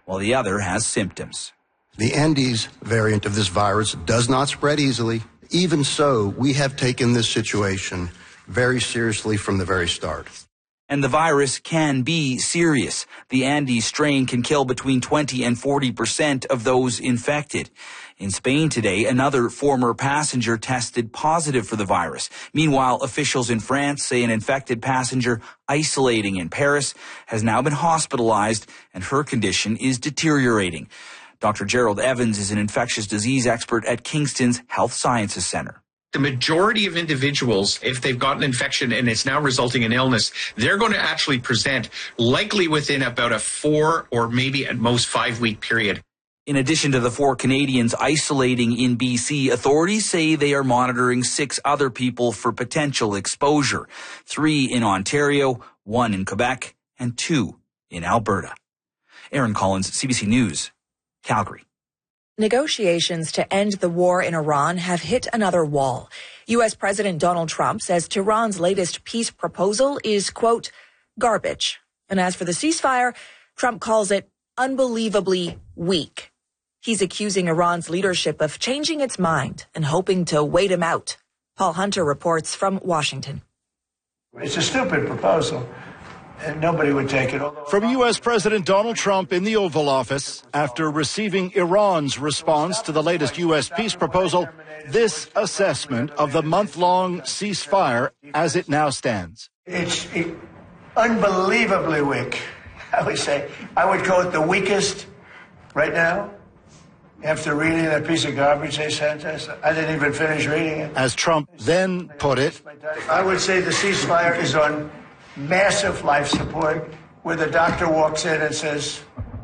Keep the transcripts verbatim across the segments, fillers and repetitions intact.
while the other has symptoms. The Andes variant of this virus does not spread easily. Even so, we have taken this situation very seriously from the very start. And the virus can be serious. The Andes strain can kill between twenty and forty percent of those infected. In Spain today, another former passenger tested positive for the virus. Meanwhile, officials in France say an infected passenger isolating in Paris has now been hospitalized and her condition is deteriorating. Doctor Gerald Evans is an infectious disease expert at Kingston's Health Sciences Center. The majority of individuals, if they've got an infection and it's now resulting in illness, they're going to actually present likely within about a four or maybe at most five week period. In addition to the four Canadians isolating in B C, authorities say they are monitoring six other people for potential exposure. Three in Ontario, one in Quebec, and two in Alberta. Aaron Collins, C B C News, Calgary. Negotiations to end the war in Iran have hit another wall. U S. President Donald Trump says Tehran's latest peace proposal is, quote, garbage. And as for the ceasefire, Trump calls it unbelievably weak. He's accusing Iran's leadership of changing its mind and hoping to wait him out. Paul Hunter reports from Washington. It's a stupid proposal. And nobody would take it. From U S. President Donald Trump in the Oval Office, after receiving Iran's response to the latest U S peace proposal, this assessment of the month-long ceasefire as it now stands. It's it, unbelievably weak, I would say. I would call it the weakest right now. After reading that piece of garbage they sent us, I didn't even finish reading it. As Trump then put it, I would say the ceasefire is on massive life support, where the doctor walks in and says,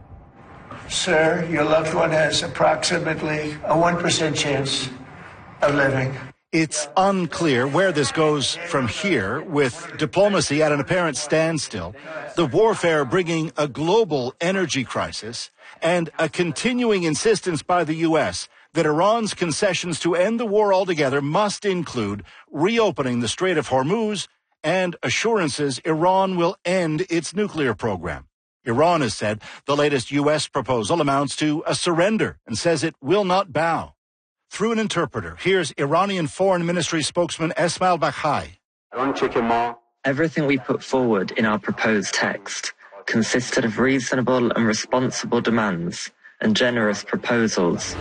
sir, your loved one has approximately a one percent chance of living. It's unclear where this goes from here, with diplomacy at an apparent standstill, the warfare bringing a global energy crisis, and a continuing insistence by the U S that Iran's concessions to end the war altogether must include reopening the Strait of Hormuz and assurances Iran will end its nuclear program. Iran has said the latest U S proposal amounts to a surrender and says it will not bow. Through an interpreter, here's Iranian Foreign Ministry spokesman Esmail Baghai. Everything we put forward in our proposed text consisted of reasonable and responsible demands and generous proposals.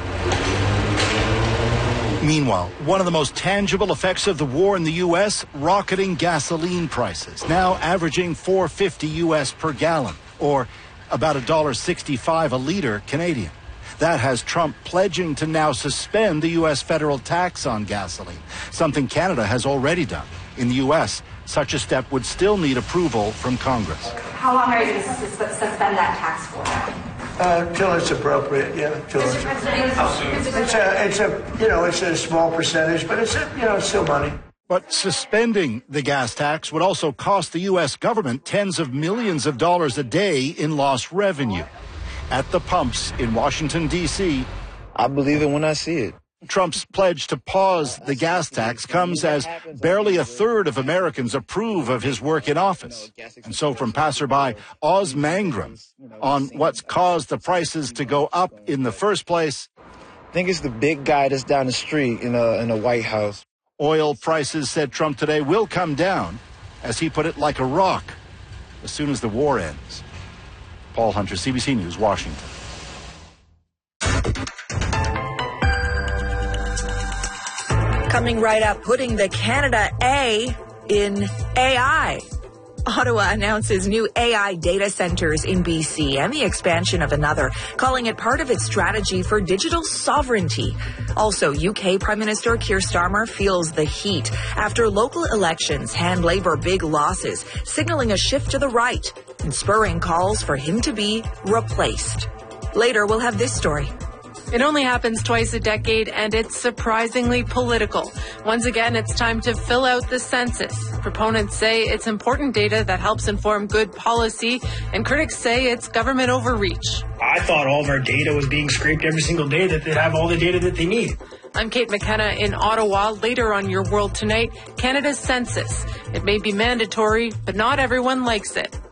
Meanwhile, one of the most tangible effects of the war in the U S, rocketing gasoline prices, now averaging four dollars and fifty cents U S per gallon, or about one dollar and sixty-five cents a liter Canadian. That has Trump pledging to now suspend the U S federal tax on gasoline, something Canada has already done. In the U S, such a step would still need approval from Congress. How long are you going to suspend that tax for? Uh, till it's appropriate, yeah. Till it's, it's a, it's a, you know, it's a small percentage, but it's, a, you know, it's still money. But suspending the gas tax would also cost the U S government tens of millions of dollars a day in lost revenue. At the pumps in Washington, D C, I believe it when I see it. Trump's pledge to pause the gas tax comes as barely a third of Americans approve of his work in office. And so from passerby Oz Mangrum on what's caused the prices to go up in the first place. I think it's the big guy that's down the street in a, in a White House. Oil prices, said Trump today, will come down, as he put it, like a rock, as soon as the war ends. Paul Hunter, C B C News, Washington. Coming right up, putting the Canada A in A I. Ottawa announces new A I data centers in B C and the expansion of another, calling it part of its strategy for digital sovereignty. Also, U K Prime Minister Keir Starmer feels the heat after local elections hand Labour big losses, signaling a shift to the right and spurring calls for him to be replaced. Later, we'll have this story. It only happens twice a decade, and it's surprisingly political. Once again, it's time to fill out the census. Proponents say it's important data that helps inform good policy, and critics say it's government overreach. I thought all of our data was being scraped every single day, that they'd have all the data that they need. I'm Kate McKenna in Ottawa. Later on Your World Tonight, Canada's census. It may be mandatory, but not everyone likes it.